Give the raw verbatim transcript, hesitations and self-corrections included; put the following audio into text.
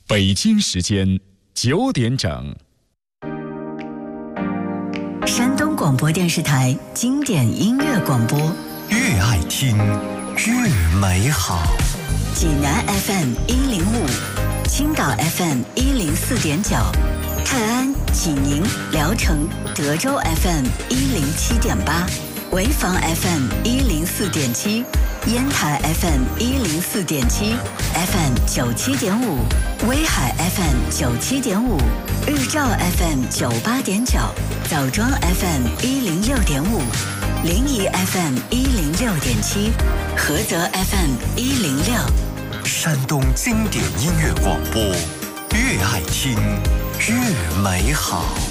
北京时间九点整。 山东广播电视台经典音乐广播， 越爱听越美好。 济南 F M 一零五，青岛 F M 一零四点九，泰安、济宁、聊城、德州 F M 一零七点八，潍坊 F M 一零四点七，烟台 F M 一零四点七 ，F M 九七点五，威海 F M 九七点五，日照 F M 九八点九，枣庄 F M 一零六点五，临沂 F M 一零六点七，菏泽 F M 一零六。 山东经典音乐广播，越爱听越美好。